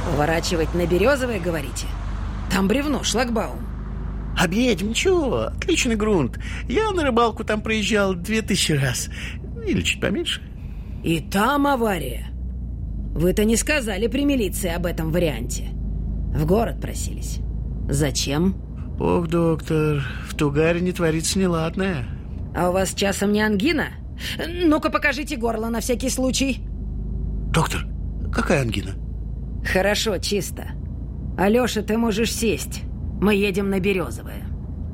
Поворачивать на Березовое, говорите? Там бревно, шлагбаум. Объедем, ничего, отличный грунт. Я на рыбалку там проезжал 2000 раз. Или чуть поменьше. И там авария. Вы-то не сказали при милиции об этом варианте. В город просились. Зачем? Ох, доктор, в Тугаре не творится неладное. А у вас часом не ангина? Ну-ка покажите горло на всякий случай. Доктор, какая ангина? Хорошо, чисто. Алёша, ты можешь сесть. Мы едем на Березовое.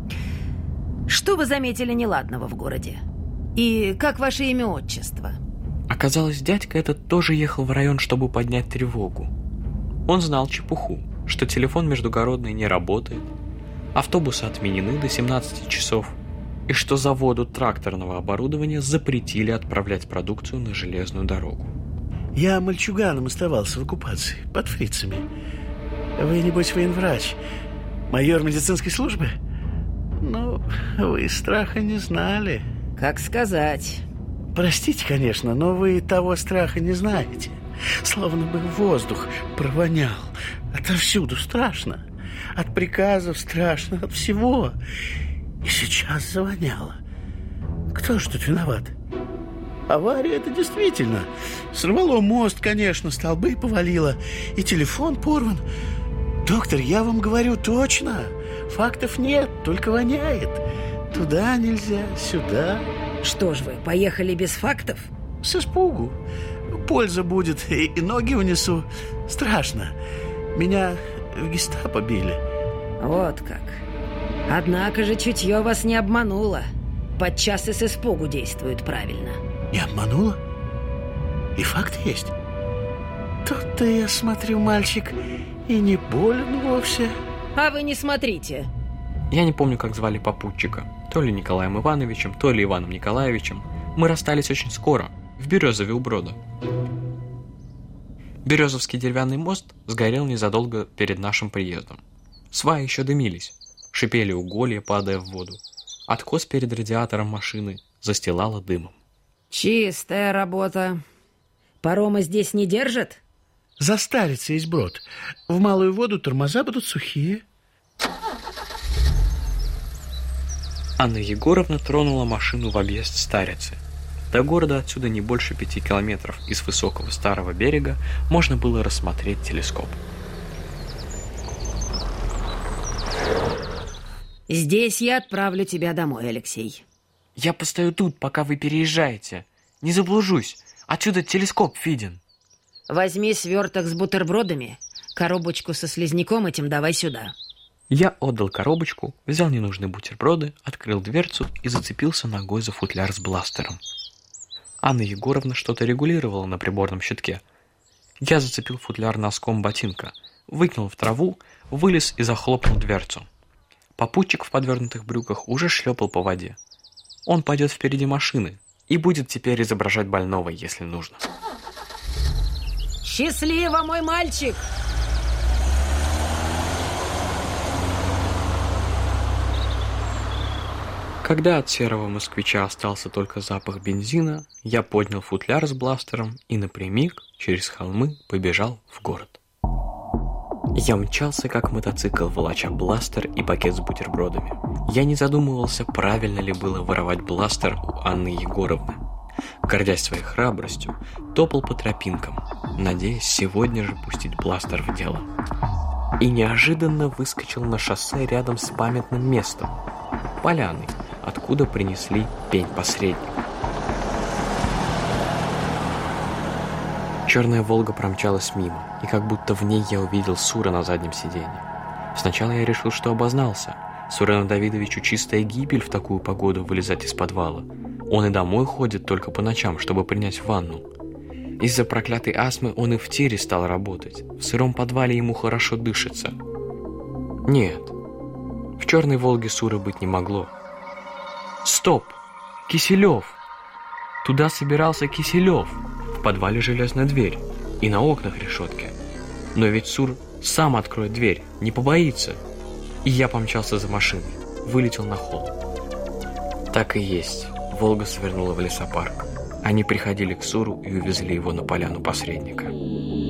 Что вы заметили неладного в городе? И как ваше имя, отчество? Оказалось, дядька этот тоже ехал в район, чтобы поднять тревогу. Он знал чепуху, что телефон междугородный не работает, автобусы отменены до 17 часов, и что заводу тракторного оборудования запретили отправлять продукцию на железную дорогу. Я мальчуганом оставался в оккупации, под фрицами. Вы, небось, военврач, майор медицинской службы? Ну, вы страха не знали. Как сказать? Простите, конечно, но вы того страха не знаете. Словно бы воздух провонял. Отовсюду страшно. От приказов страшно, от всего. И сейчас завоняло. Кто ж тут виноват? Авария это действительно. Сорвало мост, конечно, столбы повалило. И телефон порван. Доктор, я вам говорю точно. Фактов нет, только воняет. Туда нельзя, сюда. Что ж вы, поехали без фактов? С испугу. Польза будет, и ноги унесу. Страшно. Меня в гестапо били. Вот как. Однако же чутье вас не обмануло. Подчас и с испугу действует правильно. Не обманула? И факт есть. Тут-то я смотрю, мальчик, и не болен вовсе. А вы не смотрите. Я не помню, как звали попутчика. То ли Николаем Ивановичем, то ли Иваном Николаевичем. Мы расстались очень скоро, в Березове у Брода. Березовский деревянный мост сгорел незадолго перед нашим приездом. Сваи еще дымились, шипели уголья, падая в воду. Откос перед радиатором машины застилало дымом. Чистая работа. Парома здесь не держит? Застарится есть Брод. В малую воду тормоза будут сухие. Анна Егоровна тронула машину в объезд Старицы. До города отсюда не больше 5 километров, и с высокого старого берега можно было рассмотреть телескоп. Здесь я отправлю тебя домой, Алексей. Я постою тут, пока вы переезжаете. Не заблужусь. Отсюда телескоп виден. Возьми сверток с бутербродами, коробочку со слизняком этим давай сюда. Я отдал коробочку, взял ненужные бутерброды, открыл дверцу и зацепился ногой за футляр с бластером. Анна Егоровна что-то регулировала на приборном щитке. Я зацепил футляр носком ботинка, выкинул в траву, вылез и захлопнул дверцу. Попутчик в подвернутых брюках уже шлепал по воде. Он пойдет впереди машины и будет теперь изображать больного, если нужно. Счастливо, мой мальчик! Когда от серого москвича остался только запах бензина, я поднял футляр с бластером и напрямик через холмы побежал в город. Я мчался как мотоцикл, волоча бластер и пакет с бутербродами. Я не задумывался, правильно ли было воровать бластер у Анны Егоровны. Гордясь своей храбростью, топал по тропинкам, надеясь сегодня же пустить бластер в дело. И неожиданно выскочил на шоссе рядом с памятным местом – поляной, откуда принесли пень-посредник. Черная «Волга» промчалась мимо, и как будто в ней я увидел Сура на заднем сиденье. Сначала я решил, что обознался. Сурену Давидовичу чистая гибель в такую погоду вылезать из подвала. Он и домой ходит только по ночам, чтобы принять ванну. Из-за проклятой астмы он и в тире стал работать. В сыром подвале ему хорошо дышится. Нет, в черной «Волге» Сура быть не могло. Стоп! Киселев! Туда собирался Киселев. В подвале железная дверь, и на окнах решетки. Но ведь Сур сам откроет дверь, не побоится. И я помчался за машиной, вылетел на холм. Так и есть, «Волга» свернула в лесопарк. Они приходили к Суру и увезли его на поляну посредника.